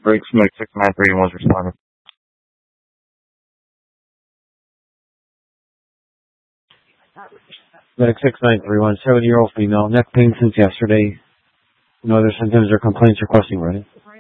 Breaks Medic 6931 was responding. Medic 6931, 7-year-old female, neck pain since yesterday. No other symptoms or complaints requesting ready.